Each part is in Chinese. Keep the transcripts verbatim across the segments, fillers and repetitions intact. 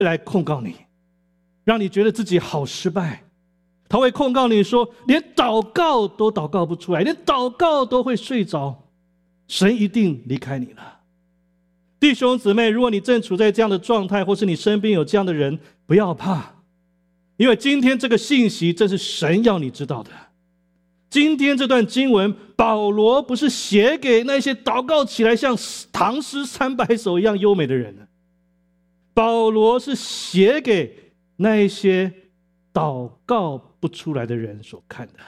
来控告你，让你觉得自己好失败。他会控告你说，连祷告都祷告不出来，连祷告都会睡着，神一定离开你了。弟兄姊妹，如果你正处在这样的状态，或是你身边有这样的人，不要怕，因为今天这个信息正是神要你知道的。今天这段经文，保罗不是写给那些祷告起来像唐诗三百首一样优美的人，保罗是写给那一些祷告不出来的人所看的。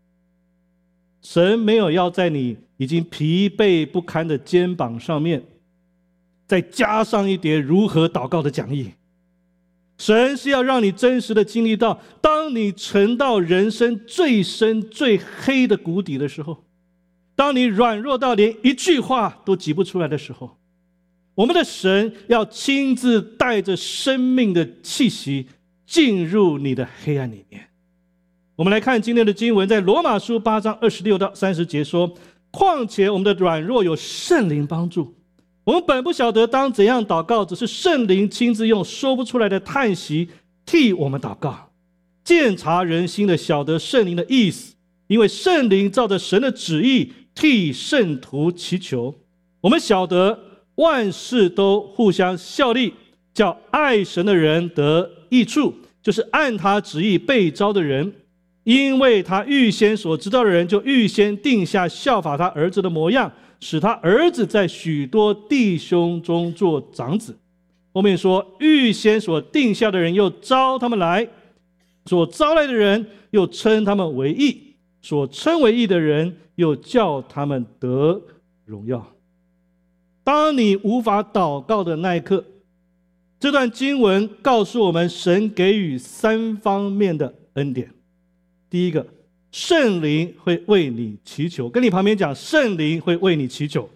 神没有要在你已经疲惫不堪的肩膀上面再加上一叠如何祷告的讲义，神是要让你真实的经历到，当你沉到人生最深最黑的谷底的时候，当你软弱到连一句话都挤不出来的时候，我们的神要亲自带着生命的气息进入你的黑暗里面。我们来看今天的经文，在罗马书八章二十六到三十节说，况且我们的软弱有圣灵帮助，我们本不晓得当怎样祷告，只是圣灵亲自用说不出来的叹息替我们祷告。鉴察人心的，晓得圣灵的意思，因为圣灵照着神的旨意替圣徒祈求。我们晓得万事都互相效力，叫爱神的人得益处，就是按他旨意被召的人。因为他预先所知道的人，就预先定下效法他儿子的模样，使他儿子在许多弟兄中做长子。后面说，预先所定下的人又招他们来，所招来的人又称他们为义，所称为义的人又叫他们得荣耀。当你无法祷告的那一刻，这段经文告诉我们，神给予三方面的恩典。第一个，圣灵会为你祈求，跟你旁边讲，圣灵会为你祈求。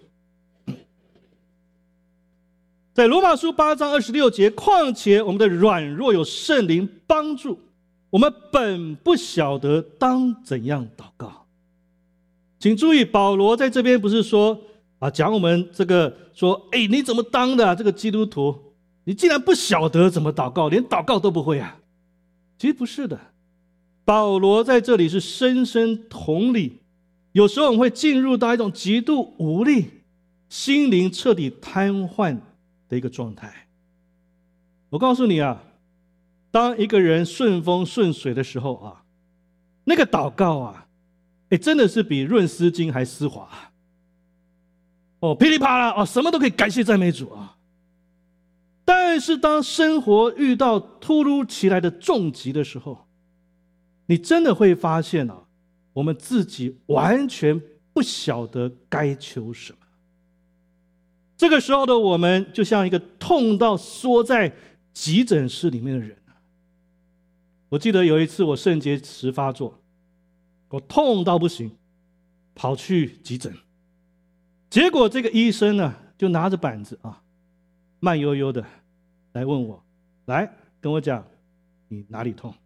在罗马书八章二十六节，况且我们的软弱有圣灵帮助，我们本不晓得当怎样祷告。请注意，保罗在这边不是说啊，讲我们这个说，哎，你怎么当的啊？这个基督徒，你竟然不晓得怎么祷告，连祷告都不会啊？其实不是的。保罗在这里是深深同理，有时候我们会进入到一种极度无力、心灵彻底瘫痪的一个状态。我告诉你啊，当一个人顺风顺水的时候啊，那个祷告啊，哎，真的是比润丝巾还丝滑哦，噼里啪啦哦，什么都可以感谢赞美主啊。但是当生活遇到突如其来的重击的时候，你真的会发现啊，我们自己完全不晓得该求什么。这个时候的我们，就像一个痛到缩在急诊室里面的人。我记得有一次我肾结石发作，我痛到不行，跑去急诊。结果这个医生呢，就拿着板子啊，慢悠悠的来问我，来跟我讲，你哪里痛？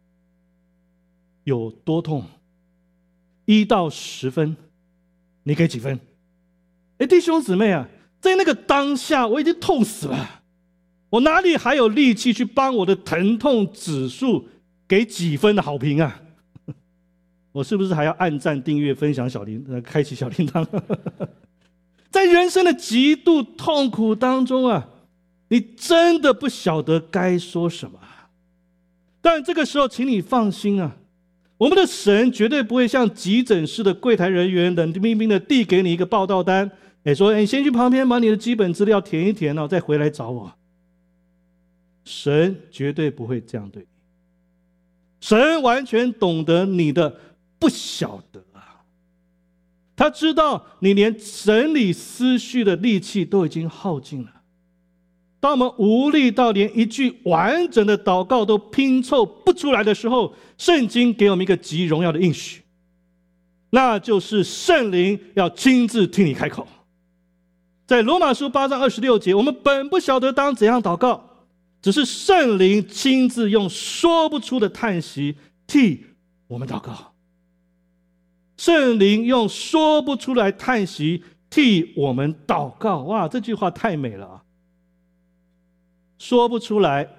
有多痛？一到十分，你给几分？哎，弟兄姊妹啊，在那个当下，我已经痛死了，我哪里还有力气去帮我的疼痛指数给几分的好评啊？我是不是还要按赞、订阅、分享小铃呃，开启小铃铛？在人生的极度痛苦当中啊，你真的不晓得该说什么。但这个时候，请你放心啊。我们的神绝对不会像急诊室的柜台人员冷冰冰的递给你一个报到单，哎，说你先去旁边把你的基本资料填一填，然后再回来找我。神绝对不会这样对你，神完全懂得你的不晓得啊，他知道你连整理思绪的力气都已经耗尽了。当我们无力到连一句完整的祷告都拼凑不出来的时候，圣经给我们一个极荣耀的应许，那就是圣灵要亲自替你开口。在罗马书八章二十六节，我们本不晓得当怎样祷告，只是圣灵亲自用说不出的叹息替我们祷告。圣灵用说不出来叹息替我们祷告，哇，这句话太美了啊！ 说不出来，